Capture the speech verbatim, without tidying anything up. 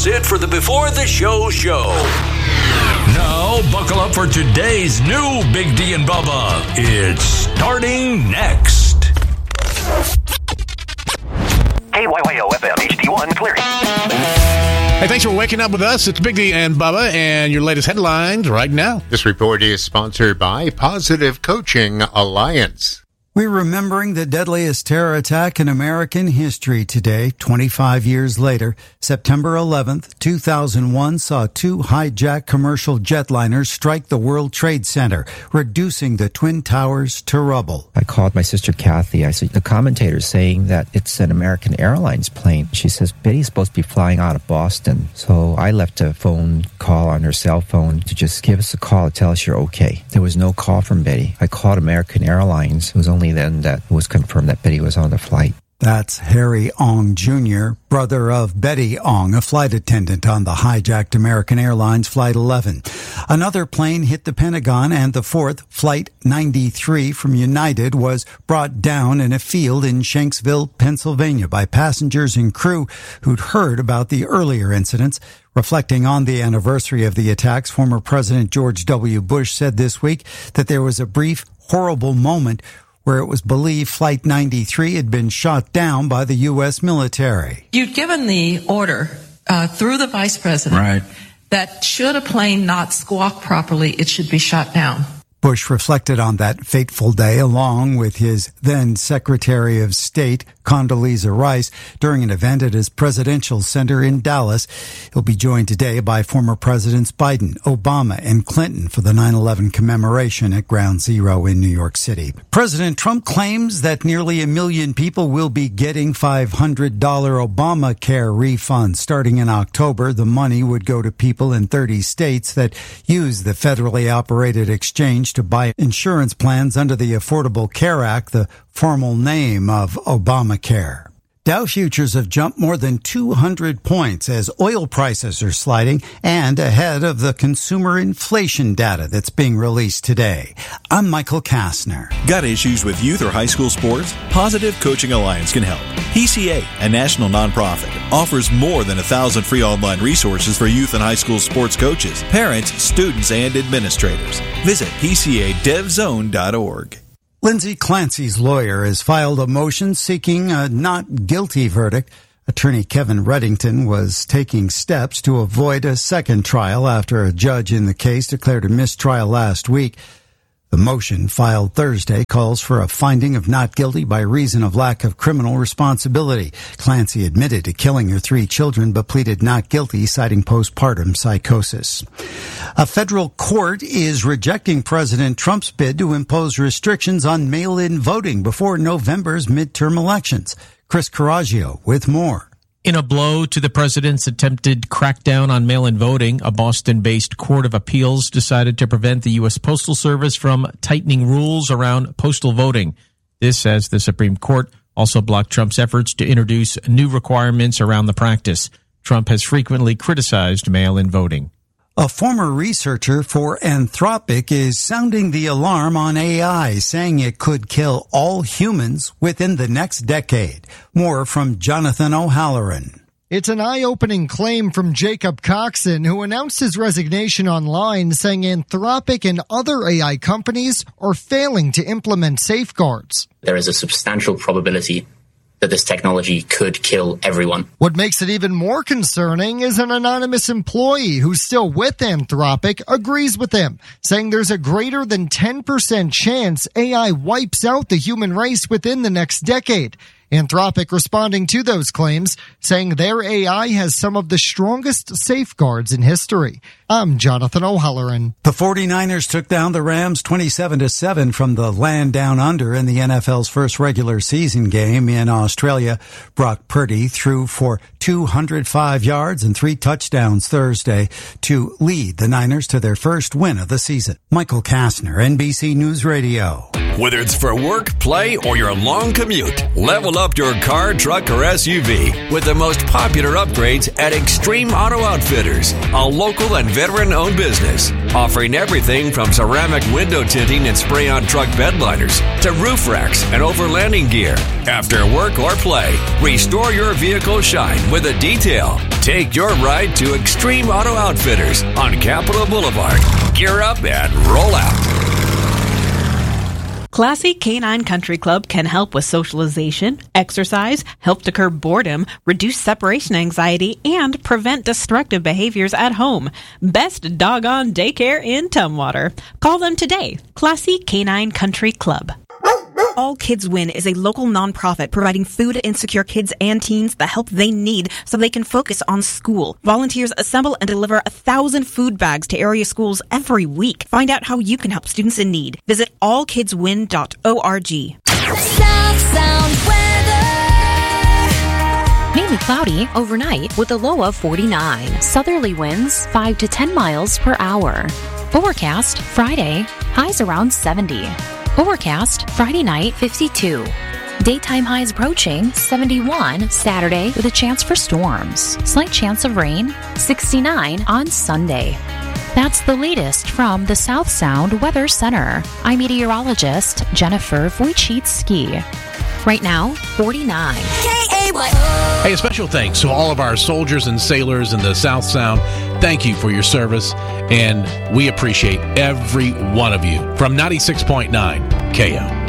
That's it for the Before the Show show. Now, buckle up for today's new Big D and Bubba. It's starting next. K Y Y O F M H D one clearing. Hey, thanks for waking up with us. It's Big D and Bubba and your latest headlines right now. This report is sponsored by Positive Coaching Alliance. We're remembering the deadliest terror attack in American history today, twenty-five years later. September eleventh, two thousand one saw two hijacked commercial jetliners strike the World Trade Center, reducing the Twin Towers to rubble. I called my sister Kathy. I said, the commentator's saying that it's an American Airlines plane. She says, Betty's supposed to be flying out of Boston. So I left a phone call on her cell phone to just give us a call to tell us you're okay. There was no call from Betty. I called American Airlines. It was only then that it was confirmed that Betty was on the flight. That's Harry Ong Junior, brother of Betty Ong, a flight attendant on the hijacked American Airlines Flight eleven. Another plane hit the Pentagon, and the fourth, Flight ninety-three from United, was brought down in a field in Shanksville, Pennsylvania, by passengers and crew who'd heard about the earlier incidents. Reflecting on the anniversary of the attacks, former President George W. Bush said this week that there was a brief, horrible moment where it was believed Flight ninety-three had been shot down by the U S military. You'd given the order uh, through the vice president right. that should a plane not squawk properly, it should be shot down. Bush reflected on that fateful day along with his then Secretary of State, Condoleezza Rice, during an event at his presidential center in Dallas. He'll be joined today by former Presidents Biden, Obama, and Clinton for the nine eleven commemoration at Ground Zero in New York City. President Trump claims that nearly a million people will be getting five hundred dollars Obamacare refunds starting in October. The money would go to people in thirty states that use the federally operated exchange to buy insurance plans under the Affordable Care Act, the formal name of Obamacare. Dow futures have jumped more than two hundred points as oil prices are sliding and ahead of the consumer inflation data that's being released today. I'm Michael Kastner. Got issues with youth or high school sports? Positive Coaching Alliance can help. P C A, a national nonprofit, offers more than a thousand free online resources for youth and high school sports coaches, parents, students, and administrators. Visit P C A dev zone dot org. Lindsay Clancy's lawyer has filed a motion seeking a not guilty verdict. Attorney Kevin Reddington was taking steps to avoid a second trial after a judge in the case declared a mistrial last week. The motion, filed Thursday, calls for a finding of not guilty by reason of lack of criminal responsibility. Clancy admitted to killing her three children but pleaded not guilty, citing postpartum psychosis. A federal court is rejecting President Trump's bid to impose restrictions on mail-in voting before November's midterm elections. Chris Coraggio with more. In a blow to the president's attempted crackdown on mail-in voting, a Boston-based court of appeals decided to prevent the U S Postal Service from tightening rules around postal voting. This as the Supreme Court also blocked Trump's efforts to introduce new requirements around the practice. Trump has frequently criticized mail-in voting. A former researcher for Anthropic is sounding the alarm on A I, saying it could kill all humans within the next decade. More from Jonathan O'Halloran. It's an eye-opening claim from Jacob Coxon, who announced his resignation online, saying Anthropic and other A I companies are failing to implement safeguards. There is a substantial probability that this technology could kill everyone. What makes it even more concerning is an anonymous employee who's still with Anthropic agrees with him, saying there's a greater than ten percent chance A I wipes out the human race within the next decade. Anthropic responding to those claims, saying their A I has some of the strongest safeguards in history. I'm Jonathan O'Halloran. The 49ers took down the Rams twenty-seven to seven from the land down under in the N F L's first regular season game in Australia. Brock Purdy threw for two hundred five yards and three touchdowns Thursday to lead the Niners to their first win of the season. Michael Kastner, N B C News Radio. Whether it's for work, play, or your long commute, level up your car, truck, or S U V with the most popular upgrades at Extreme Auto Outfitters, a local and veteran-owned business, offering everything from ceramic window tinting and spray-on truck bed liners to roof racks and overlanding gear. After work or play, restore your vehicle shine with a detail. Take your ride to Extreme Auto Outfitters on Capitol Boulevard. Gear up and roll out. Classy Canine Country Club can help with socialization, exercise, help to curb boredom, reduce separation anxiety, and prevent destructive behaviors at home. Best doggone daycare in Tumwater. Call them today. Classy Canine Country Club. All Kids Win is a local nonprofit providing food-insecure kids and teens the help they need so they can focus on school. Volunteers assemble and deliver a thousand food bags to area schools every week. Find out how you can help students in need. Visit all kids win dot org. South Sound weather. Mainly cloudy overnight with a low of forty-nine. Southerly winds five to ten miles per hour. Overcast Friday, highs around seventy. Overcast Friday night, fifty-two. Daytime highs approaching seventy-one Saturday with a chance for storms. Slight chance of rain, sixty-nine on Sunday. That's the latest from the South Sound Weather Center. I'm meteorologist Jennifer Wojcicki. Right now, forty-nine. K A Y O. Hey, a special thanks to all of our soldiers and sailors in the South Sound. Thank you for your service, and we appreciate every one of you. From ninety-six point nine K O.